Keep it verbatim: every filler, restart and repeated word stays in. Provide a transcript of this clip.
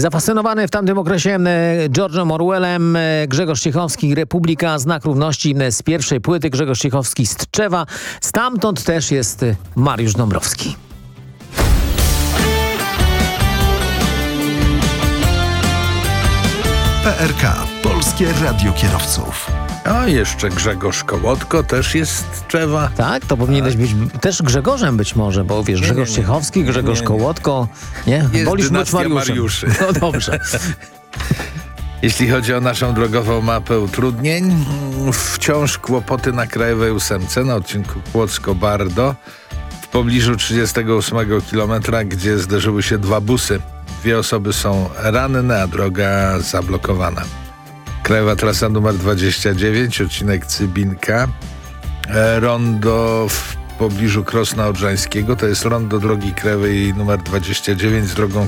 Zafascynowany w tamtym okresie George'em Orwellem, Grzegorz Ciechowski, Republika, Znak Równości z pierwszej płyty, Grzegorz Ciechowski z Tczewa. Stamtąd też jest Mariusz Dąbrowski. P R K. Polskie Radio Kierowców. A jeszcze Grzegorz Kołotko też jest z Tczewa. Tak? To powinieneś być też Grzegorzem być może, bo wiesz, Nie, Grzegorz nie, nie. Ciechowski, Grzegorz Nie, nie. Kołotko. Nie? Jest Wolisz być dynastia Mariuszem. Mariuszy. No dobrze. Jeśli chodzi o naszą drogową mapę utrudnień, wciąż kłopoty na Krajowej Ósemce na odcinku Płocko-Bardo w pobliżu trzydziestego ósmego kilometra, gdzie zderzyły się dwa busy. Dwie osoby są ranne, a droga zablokowana. Krajowa trasa numer dwadzieścia dziewięć, odcinek Cybinka, e, rondo w pobliżu Krosna Odrzańskiego, to jest rondo drogi krajowej numer dwadzieścia dziewięć z drogą